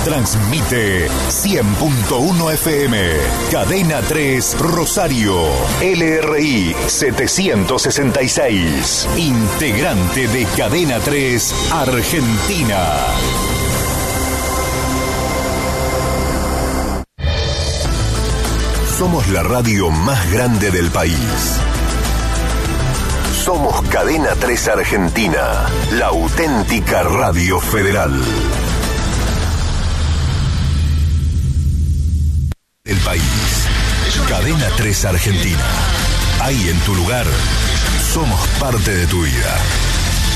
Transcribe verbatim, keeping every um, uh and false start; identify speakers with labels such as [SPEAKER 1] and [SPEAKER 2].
[SPEAKER 1] Transmite cien punto uno F M. Cadena tres Rosario. L R I setecientos sesenta y seis. Integrante de Cadena tres Argentina. Somos la radio más grande del país. Somos Cadena tres Argentina, la auténtica radio federal. El país. Cadena tres Argentina. Ahí en tu lugar, somos parte de tu vida.